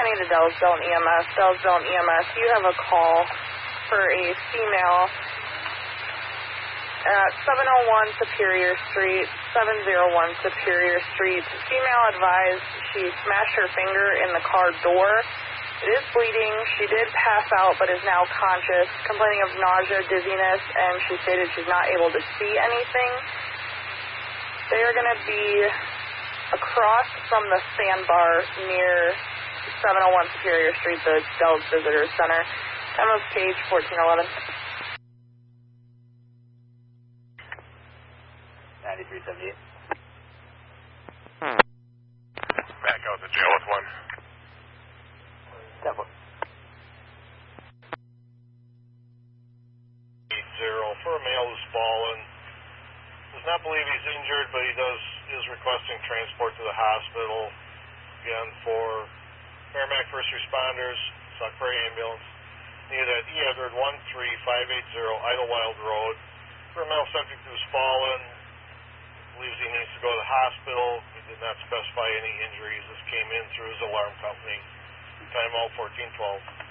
County to Dellsville EMS. Dellsville EMS, you have a call for a female at 701 Superior Street, 701 Superior Street. Female advised she smashed her finger in the car door. It is bleeding. She did pass out but is now conscious, complaining of nausea, dizziness, and she stated she's not able to see anything. They are going to be across from the sandbar near 701 Superior Street, the Dells Visitor Center. Time of page 1411. 9378. Back out to jail with one. 10-4. 80 for a male who's fallen. Does not believe he's injured, but he is requesting transport to the hospital. Again, for paramedic first responders, Sauk Prairie Ambulance, needed at E. Edward 13580 Idlewild Road. For a male subject who's fallen, believes he needs to go to the hospital. He did not specify any injuries. This came in through his alarm company. Time out 1412.